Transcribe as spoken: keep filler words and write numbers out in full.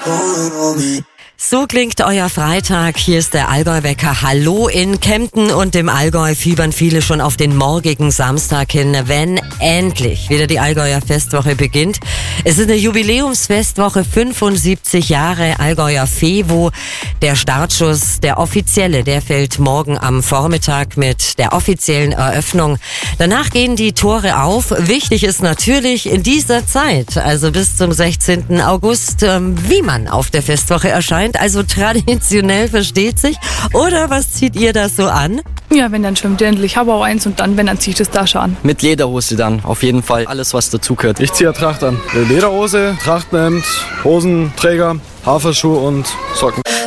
So klingt euer Freitag. Hier ist der Allgäu-Wecker. Hallo in Kempten und im Allgäu fiebern viele schon auf den morgigen Samstag hin, wenn endlich wieder die Allgäuer Festwoche beginnt. Es ist eine Jubiläumsfestwoche, fünfundsiebzig Jahre Allgäuer Fevo. Der Startschuss, der offizielle, der fällt morgen am Vormittag mit der offiziellen Eröffnung. Danach gehen die Tore auf. Wichtig ist natürlich in dieser Zeit, also bis zum sechzehnten August, wie man auf der Festwoche erscheint. Also traditionell, versteht sich. Oder was zieht ihr da so an? Ja, wenn dann Schwimmdirndl. Ich habe auch eins und dann, wenn, dann ziehe ich das da schon an. Mit Lederhose dann, auf jeden Fall. Alles, was dazugehört. Ich ziehe eine Tracht an. Lederhose, Trachtenhemd, Hosenträger, Haferschuhe und Socken.